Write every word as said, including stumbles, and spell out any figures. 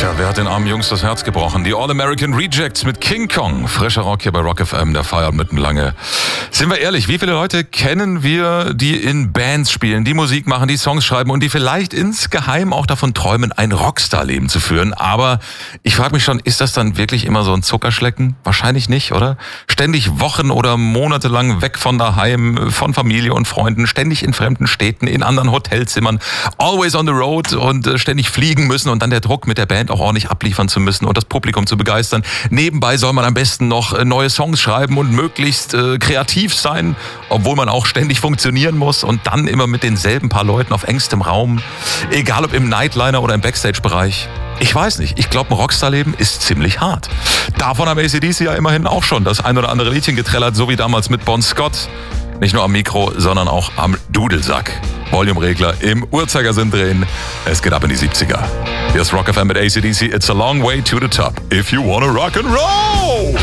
Tja, wer hat den armen Jungs das Herz gebrochen? Die All-American Rejects mit King Kong. Frischer Rock hier bei Rock F M, der feiert mitten lange. Sind wir ehrlich, wie viele Leute kennen wir, die in Bands spielen, die Musik machen, die Songs schreiben und die vielleicht insgeheim auch davon träumen, ein Rockstar-Leben zu führen? Aber ich frage mich schon, ist das dann wirklich immer so ein Zuckerschlecken? Wahrscheinlich nicht, oder? Ständig Wochen oder Monate lang weg von daheim, von Familie und Freunden, ständig in fremden Städten, in anderen Hotelzimmern, always on the road und äh, ständig fliegen müssen und dann der Druck mit der Band auch ordentlich abliefern zu müssen und das Publikum zu begeistern. Nebenbei soll man am besten noch äh, neue Songs schreiben und möglichst äh, kreativ sein, obwohl man auch ständig funktionieren muss und dann immer mit denselben paar Leuten auf engstem Raum, egal ob im Nightliner oder im Backstage-Bereich. Ich weiß nicht, ich glaube, ein Rockstar-Leben ist ziemlich hart. Davon haben A C D C ja immerhin auch schon das ein oder andere Liedchen getrellert, so wie damals mit Bon Scott. Nicht nur am Mikro, sondern auch am Dudelsack. Volumeregler im Uhrzeigersinn drehen. Es geht ab in die siebziger. Hier ist Rock F M mit A C D C. It's a long way to the top. If you wanna rock and roll!